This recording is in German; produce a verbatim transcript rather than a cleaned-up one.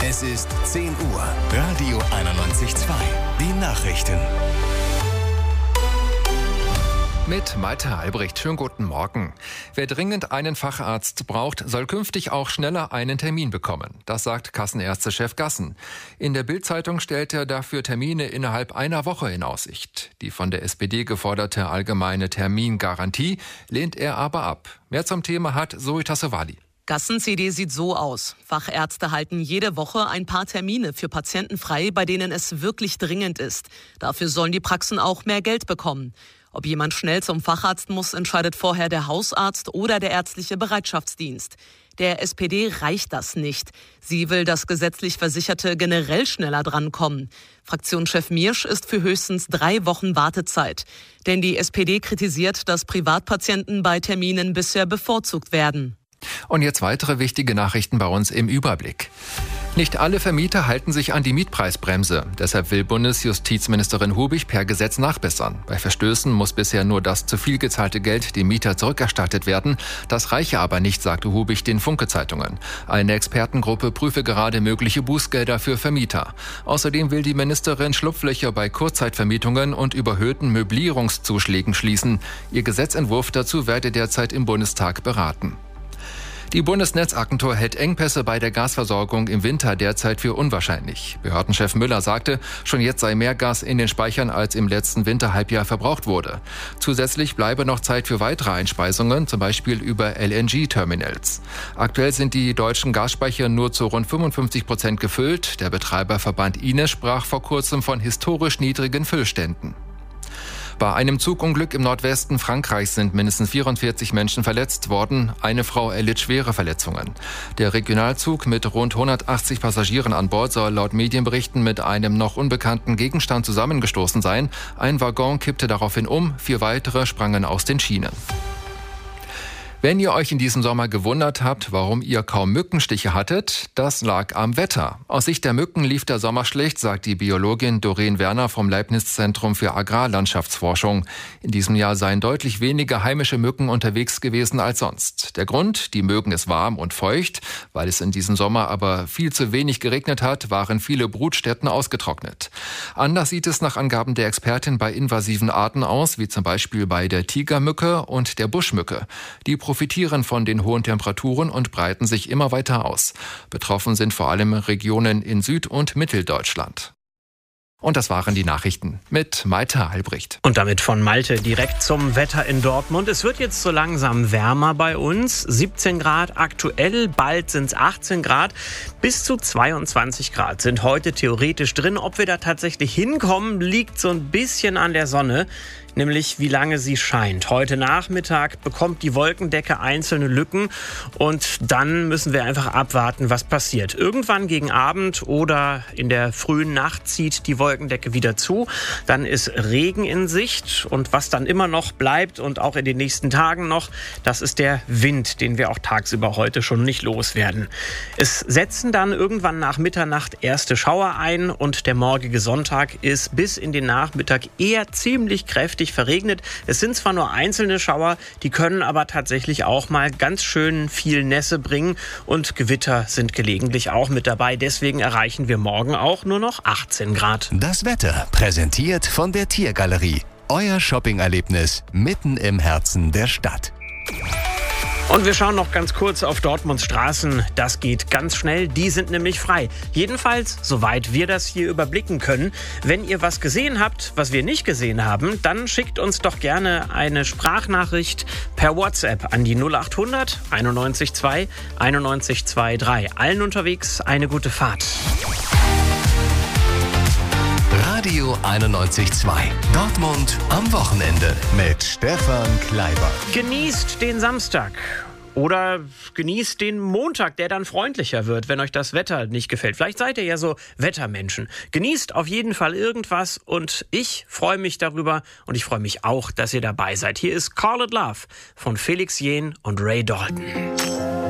Es ist zehn Uhr. Radio einundneunzig Komma zwei. Die Nachrichten. Mit Malte Albrecht. Schönen guten Morgen. Wer dringend einen Facharzt braucht, soll künftig auch schneller einen Termin bekommen. Das sagt Kassenärztechef Gassen. In der Bild-Zeitung stellt er dafür Termine innerhalb einer Woche in Aussicht. Die von der S P D geforderte allgemeine Termingarantie lehnt er aber ab. Mehr zum Thema hat Zoe Tassovali. Gassens Idee sieht so aus. Fachärzte halten jede Woche ein paar Termine für Patienten frei, bei denen es wirklich dringend ist. Dafür sollen die Praxen auch mehr Geld bekommen. Ob jemand schnell zum Facharzt muss, entscheidet vorher der Hausarzt oder der ärztliche Bereitschaftsdienst. Der S P D reicht das nicht. Sie will, dass gesetzlich Versicherte generell schneller drankommen. Fraktionschef Miersch ist für höchstens drei Wochen Wartezeit. Denn die S P D kritisiert, dass Privatpatienten bei Terminen bisher bevorzugt werden. Und jetzt weitere wichtige Nachrichten bei uns im Überblick. Nicht alle Vermieter halten sich an die Mietpreisbremse. Deshalb will Bundesjustizministerin Hubig per Gesetz nachbessern. Bei Verstößen muss bisher nur das zu viel gezahlte Geld dem Mieter zurückerstattet werden. Das reiche aber nicht, sagte Hubig den Funke-Zeitungen. Eine Expertengruppe prüfe gerade mögliche Bußgelder für Vermieter. Außerdem will die Ministerin Schlupflöcher bei Kurzzeitvermietungen und überhöhten Möblierungszuschlägen schließen. Ihr Gesetzentwurf dazu werde derzeit im Bundestag beraten. Die Bundesnetzagentur hält Engpässe bei der Gasversorgung im Winter derzeit für unwahrscheinlich. Behördenchef Müller sagte, schon jetzt sei mehr Gas in den Speichern als im letzten Winterhalbjahr verbraucht wurde. Zusätzlich bleibe noch Zeit für weitere Einspeisungen, zum Beispiel über L N G-Terminals. Aktuell sind die deutschen Gasspeicher nur zu rund fünfundfünfzig Prozent gefüllt. Der Betreiberverband I N E sprach vor kurzem von historisch niedrigen Füllständen. Bei einem Zugunglück im Nordwesten Frankreichs sind mindestens vierundvierzig Menschen verletzt worden. Eine Frau erlitt schwere Verletzungen. Der Regionalzug mit rund hundertachtzig Passagieren an Bord soll laut Medienberichten mit einem noch unbekannten Gegenstand zusammengestoßen sein. Ein Waggon kippte daraufhin um, vier weitere sprangen aus den Schienen. Wenn ihr euch in diesem Sommer gewundert habt, warum ihr kaum Mückenstiche hattet, das lag am Wetter. Aus Sicht der Mücken lief der Sommer schlecht, sagt die Biologin Doreen Werner vom Leibniz-Zentrum für Agrarlandschaftsforschung. In diesem Jahr seien deutlich weniger heimische Mücken unterwegs gewesen als sonst. Der Grund, die mögen es warm und feucht. Weil es in diesem Sommer aber viel zu wenig geregnet hat, waren viele Brutstätten ausgetrocknet. Anders sieht es nach Angaben der Expertin bei invasiven Arten aus, wie zum Beispiel bei der Tigermücke und der Buschmücke. Die profitieren von den hohen Temperaturen und breiten sich immer weiter aus. Betroffen sind vor allem Regionen in Süd- und Mitteldeutschland. Und das waren die Nachrichten mit Malte Albrecht. Und damit von Malte direkt zum Wetter in Dortmund. Es wird jetzt so langsam wärmer bei uns. siebzehn Grad aktuell, bald sind es achtzehn Grad. Bis zu zweiundzwanzig Grad sind heute theoretisch drin. Ob wir da tatsächlich hinkommen, liegt so ein bisschen an der Sonne. Nämlich wie lange sie scheint. Heute Nachmittag bekommt die Wolkendecke einzelne Lücken und dann müssen wir einfach abwarten, was passiert. Irgendwann gegen Abend oder in der frühen Nacht zieht die Wolkendecke wieder zu. Dann ist Regen in Sicht und was dann immer noch bleibt und auch in den nächsten Tagen noch, das ist der Wind, den wir auch tagsüber heute schon nicht loswerden. Es setzen dann irgendwann nach Mitternacht erste Schauer ein und der morgige Sonntag ist bis in den Nachmittag eher ziemlich kräftig verregnet. Es sind zwar nur einzelne Schauer, die können aber tatsächlich auch mal ganz schön viel Nässe bringen und Gewitter sind gelegentlich auch mit dabei. Deswegen erreichen wir morgen auch nur noch achtzehn Grad. Das Wetter präsentiert von der Tiergalerie. Euer Shopping-Erlebnis mitten im Herzen der Stadt. Und wir schauen noch ganz kurz auf Dortmunds Straßen. Das geht ganz schnell, die sind nämlich frei. Jedenfalls, soweit wir das hier überblicken können. Wenn ihr was gesehen habt, was wir nicht gesehen haben, dann schickt uns doch gerne eine Sprachnachricht per WhatsApp an die null acht hundert einundneunzig zwei einundneunzig dreiundzwanzig. Allen unterwegs eine gute Fahrt. Radio einundneunzig Komma zwei. Dortmund am Wochenende mit Stefan Kleiber. Genießt den Samstag. Oder genießt den Montag, der dann freundlicher wird, wenn euch das Wetter nicht gefällt. Vielleicht seid ihr ja so Wettermenschen. Genießt auf jeden Fall irgendwas und ich freue mich darüber und ich freue mich auch, dass ihr dabei seid. Hier ist Call It Love von Felix Jähn und Ray Dalton.